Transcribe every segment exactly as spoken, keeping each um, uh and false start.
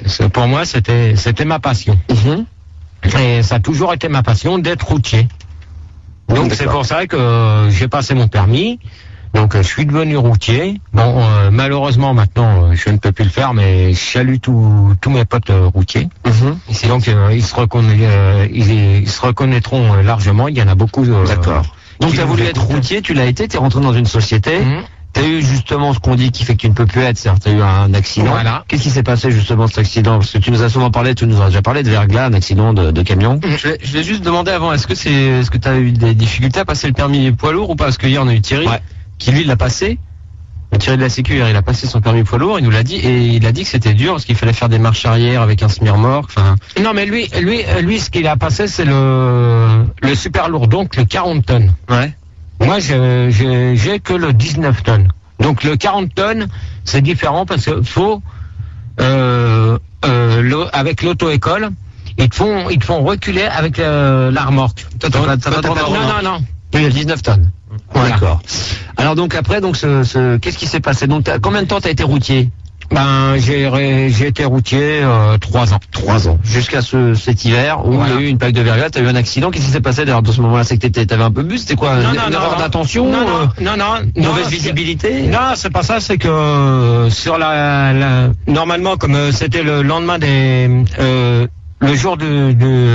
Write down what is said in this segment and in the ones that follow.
c'est, pour moi, c'était, c'était ma passion. Mmh. Et ça a toujours été ma passion d'être routier. Donc, mmh, c'est pour ça que euh, j'ai passé mon permis. Donc, euh, je suis devenu routier. Bon, euh, malheureusement, maintenant, euh, je ne peux plus le faire, mais je salue tous tous mes potes euh, routiers. Mmh. Donc, euh, ils, se reconna... euh, ils, ils se reconnaîtront euh, largement. Il y en a beaucoup. Euh, D'accord. Donc, tu as voulu être routier, tu l'as été, tu es rentré dans une société. Mmh. Tu as eu justement ce qu'on dit qui fait que tu ne peux plus être, c'est-à-dire tu as eu un accident. Voilà. Qu'est-ce qui s'est passé justement cet accident? Parce que tu nous as souvent parlé, tu nous as déjà parlé de verglas, un accident de, de camion. Je vais, je vais juste demander avant, est-ce que c'est, est-ce que tu as eu des difficultés à passer le permis poids lourd ou pas? Parce que hier on a eu Thierry, ouais, qui lui l'a passé. Thierry de la Sécu, il a passé son permis poids lourd, il nous l'a dit, et il a dit que c'était dur parce qu'il fallait faire des marches arrière avec un semi-remorque. Enfin. Non, mais lui, lui, lui, ce qu'il a passé, c'est le, le super lourd, donc le quarante tonnes. Ouais. Moi, j'ai, j'ai, j'ai que le dix-neuf tonnes. Donc le quarante tonnes, c'est différent parce que faut, euh, euh, le, avec l'auto-école, ils te font, ils te font reculer avec euh, la remorque. Toi, t'as pas, t'as pas, t'as pas, non, non, non. Il y a dix-neuf tonnes. Voilà. D'accord. Alors donc après, donc ce, ce, qu'est-ce qui s'est passé? Donc t'as, combien de temps t'as été routier? Ben j'ai j'ai été routier euh, trois ans. Trois ans. Jusqu'à ce cet hiver où voilà, il y a eu une plaque de verglas, t'as eu un accident. Qu'est-ce qui s'est passé d'ailleurs dans ce moment-là? C'est que t'étais, t'avais un peu bu, c'était quoi? Non, Une, non, une non, erreur non, d'attention? Non, non, euh, non, non, mauvaise non, visibilité? Non, c'est pas ça. C'est que euh, sur la, la normalement comme euh, c'était le lendemain des euh, le jour de,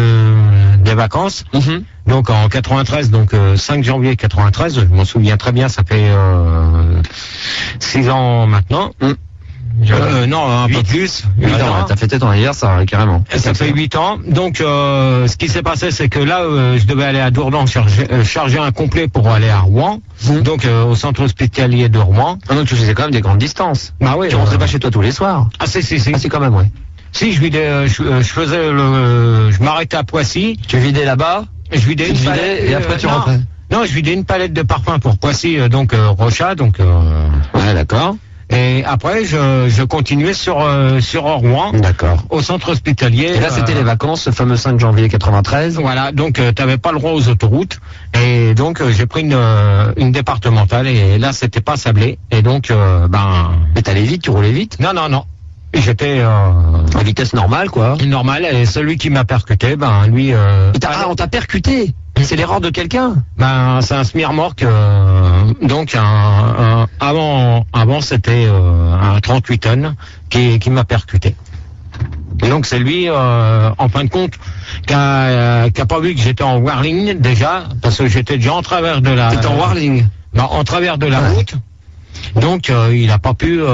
de des vacances. Mm-hmm. Donc en quatre-vingt-treize, donc euh, cinq janvier quatre-vingt-treize, je m'en souviens très bien, ça fait euh, six ans maintenant. Mm. Euh, non, un huit, peu plus. huit ans, t'as fêté ton anniversaire, carrément. Ça fait huit ans. Donc, euh, ce qui s'est passé, c'est que là, euh, je devais aller à Dourdan charger, euh, charger un complet pour aller à Rouen. Mmh. Donc, euh, au centre hospitalier de Rouen. Ah, donc, tu faisais quand même des grandes distances. Bah oui. Tu rentrais euh... pas chez toi tous les soirs. Ah, si, si, si. Ah, si, quand même, ouais. Si, je vidais, euh, je, euh, je faisais le, euh, je m'arrêtais à Poissy. Tu vidais là-bas? Je vidais une palette. Et après, tu euh, rentrais? Non, non, je vidais une palette de parfum pour Poissy, euh, donc, euh, Rochat, donc, euh... ouais, d'accord. Et après, je, je continuais sur euh, sur Rouen, d'accord, au centre hospitalier. Et là, c'était euh, les vacances, ce fameux cinq janvier quatre-vingt-treize. Voilà, donc euh, t'avais pas le droit aux autoroutes, et donc euh, j'ai pris une euh, une départementale, et là c'était pas sablé, et donc euh, ben. Mais t'allais vite, tu roulais vite? Non, non, non. J'étais euh, à vitesse normale, quoi. Normale, et celui qui m'a percuté, ben lui. Euh, ah, on t'a percuté. C'est l'erreur de quelqu'un? Ben, c'est un semi-remorque, euh, donc un, un, avant, avant c'était euh, un trente-huit tonnes qui, qui m'a percuté. Et donc c'est lui, euh, en fin de compte, qui a, euh, qui a pas vu que j'étais en whirling déjà, parce que j'étais déjà en travers de la. T'étais en whirling? Ben, en travers de la ouais. route. Donc euh, il a pas pu. Euh,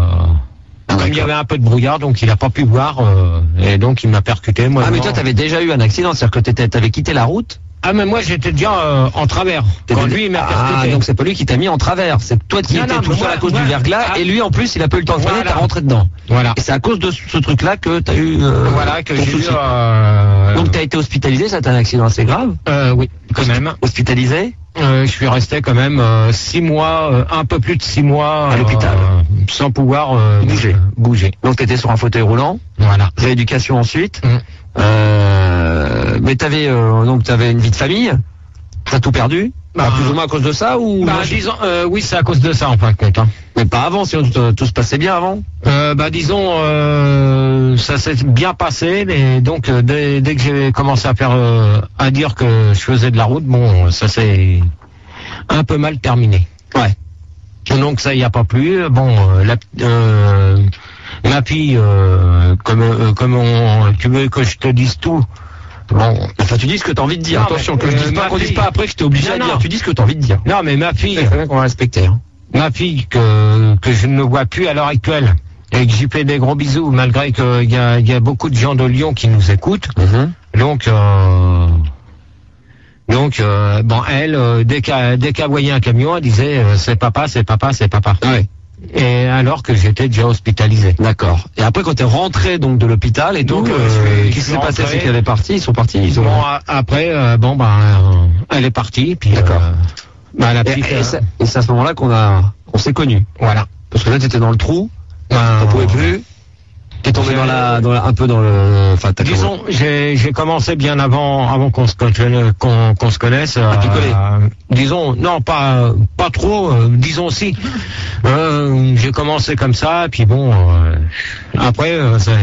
Ah, comme il y avait un peu de brouillard, donc il a pas pu voir, euh, et donc il m'a percuté. Moi, ah, mais toi, t'avais déjà eu un accident, c'est-à-dire que t'étais, t'avais quitté la route? Ah, mais moi, j'étais déjà euh, en travers. Quand lui, il m'a percuté. Ah, donc c'est pas lui qui t'a mis en travers. C'est toi qui non, étais non, tout seul à cause moi, du verglas, ah, et lui, en plus, il a pas eu le temps de freiner, voilà. T'as rentré dedans. Voilà. Et c'est à cause de ce truc-là que t'as eu, euh, voilà, que j'ai souci. eu, euh... Donc t'as été hospitalisé, ça t'a un accident assez grave? Euh, oui, quand même. Hospitalisé? Euh, je suis resté quand même euh, six mois, euh, un peu plus de six mois à l'hôpital, euh, sans pouvoir euh, bouger. Bouger. Donc t'étais sur un fauteuil roulant. Voilà. Rééducation ensuite. Mm. Euh, mais t'avais euh, donc t'avais une vie de famille. T'as tout perdu? Bah, plus ou moins à cause de ça ou? Bah, disons, euh, oui, c'est à cause de ça en fin de compte. Hein. Mais pas avant, si tout, tout se passait bien avant. Euh, bah disons, euh, ça s'est bien passé, mais donc euh, dès, dès que j'ai commencé à faire, euh, à dire que je faisais de la route, bon, ça s'est un peu mal terminé. Ouais. Donc ça y a pas plus. Bon, euh, la, euh, ma fille, euh, comme euh, comme on, tu veux que je te dise tout. Bon, enfin tu dis ce que t'as envie de dire. Non, attention, mais, que je dise euh, pas qu'on fille... dise pas après que j'étais obligé non, à non. dire. Tu dis ce que t'as envie de dire. Non, mais ma fille, c'est bien qu'on va respecter. Hein. Ma fille que que je ne vois plus à l'heure actuelle et que j'y fais des gros bisous, malgré qu'il y a il y a beaucoup de gens de Lyon qui nous écoutent. Mm-hmm. Donc euh, donc euh, bon, elle euh, dès qu'elle dès qu'elle voyait un camion, elle disait euh, c'est papa, c'est papa, c'est papa. Ouais. Et alors que j'étais déjà hospitalisé. D'accord. Et après, quand t'es rentré donc de l'hôpital et donc, euh, ce qui s'est passé, c'est qu'elle est partie, ils sont partis. Ils bon, ont... après, euh, bon, ben, euh, elle est partie, puis. D'accord. Euh, ben, la petite, et, et, c'est, et c'est à ce moment-là qu'on a, on s'est connus. Voilà. Parce que là, t'étais dans le trou, ben, t'en pouvais plus. T'es tombé dans la, dans la, un peu dans le, enfin, t'as disons, j'ai, j'ai commencé bien avant, avant qu'on se, qu'on, qu'on se connaisse. À picoler. Euh, disons, non, pas, pas trop, euh, disons si. Euh, j'ai commencé comme ça, puis bon, euh, après, euh, ça,